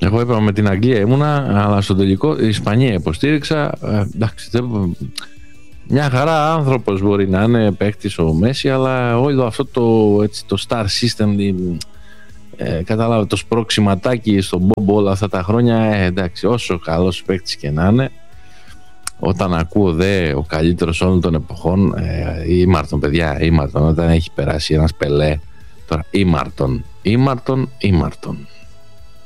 Εγώ είπα με την Αγγλία ήμουνα, αλλά στο τελικό η Ισπανία υποστήριξα. Εντάξει, μια χαρά άνθρωπος μπορεί να είναι παίκτης ο Μέση, αλλά όλο αυτό το star system, κατάλαβε, το σπρώξιματάκι στον Μπομπ όλα αυτά τα χρόνια, εντάξει, όσο καλός παίκτης και να είναι, όταν ακούω ο καλύτερος όλων των εποχών, Ήμαρτον, παιδιά, Ήμαρτον, όταν έχει περάσει ένας Πελέ, τώρα Ήμαρτον.